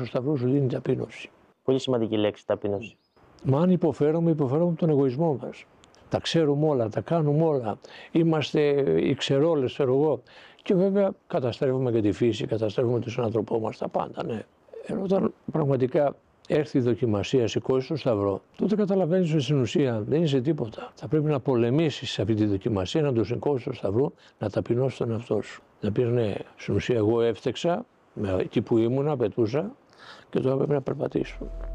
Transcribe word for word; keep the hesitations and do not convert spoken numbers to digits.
ο Σταυρός σου δίνει ταπείνωση. Πολύ σημαντική λέξη, ταπείνωση. Μα αν υποφέρομαι, υποφέρομαι από τον εγωισμό μας. Τα ξέρουμε όλα, τα κάνουμε όλα. Είμαστε οι ξερόλες, ξέρω εγώ. Και βέβαια καταστρέφουμε και τη φύση, καταστρέφουμε τον άνθρωπό μας, τα πάντα, ναι. Ενώ όταν πραγματικά έρθει η δοκιμασία, σηκώσει το Σταυρό, τότε καταλαβαίνεις ότι στην ουσία δεν είσαι τίποτα. Θα πρέπει να πολεμήσεις αυτή τη δοκιμασία, να το σηκώσεις το Σταυρό, να ταπεινώσεις τον εαυτό σου. Να πεις ναι, στην ουσία εγώ έφτεξα, εκεί που ήμουνα, πετούσα και τώρα πρέπει να περπατήσω.